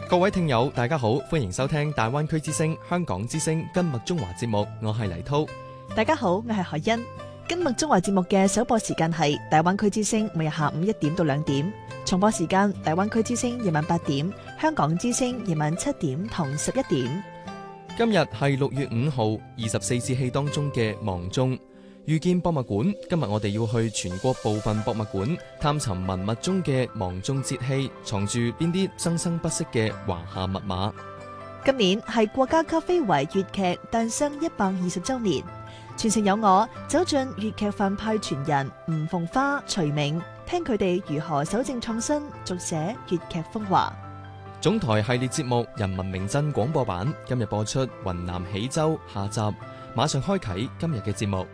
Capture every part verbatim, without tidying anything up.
各位聽友大家好，歡迎收聽大灣區之聲香港之聲今麥中華節目，我係黎濤。 大家好，我係海欣。今麥中華節目嘅首播時間係大灣區之聲每日下午一點到兩點，重播時間大灣區之聲夜晚八點，香港之聲夜晚七點同十一點。 今日係六月五號，二十四節氣當中嘅芒種。遇見博物館，今日我哋要去全國部分博物館探尋文物中嘅芒種節氣藏住邊啲生生不息嘅華夏密碼。 今年係國家級非遺粵劇誕生一百二十周年，全程有我走進粵劇范派傳人吳鳳花、徐銘，聽佢哋如何守正創新，續寫粵劇風華。 總台系列節目《人民名鎮》廣播版今日播出雲南喜洲下集，馬上開啟今日嘅節目。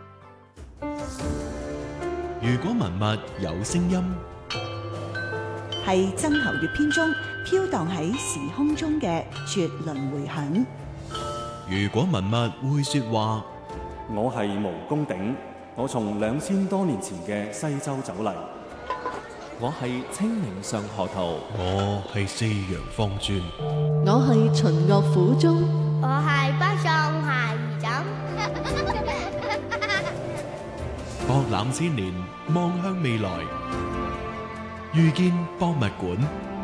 如果文物有聲音， 係曾侯乙編中飄蕩喺時空中嘅絕倫迴響。 如果文物會說話， 我係毛公鼎，我從兩千多年前嘅西周走嚟。 我係清明上河圖， 我係四陽方尊， 我係秦樂府中， 我係北宋鞋兒枕。 博覽千年，望向未來，遇見博物館。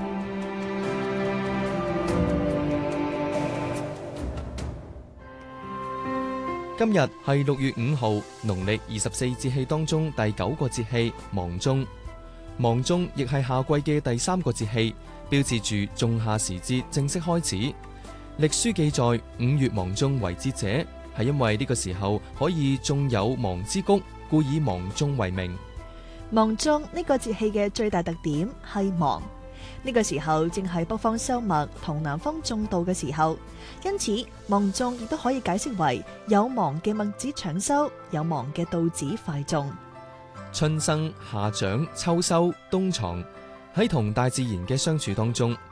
今日係六月五號，農曆二十四節氣當中第九個節氣芒種。芒種亦係夏季嘅第三個節氣，標誌住仲夏時節正式開始。歷書記載，五月芒種為節者，係因為呢個時候可以種有芒之谷，故以芒種為名。 芒種呢個節氣嘅最大特點係芒，呢個時候正係北方收麥同南方種稻嘅時候，因此芒種亦都可以解釋為有芒嘅麥子搶收，有芒嘅稻子快種。 春生、夏長、秋收、冬藏，喺同大自然嘅相處當中，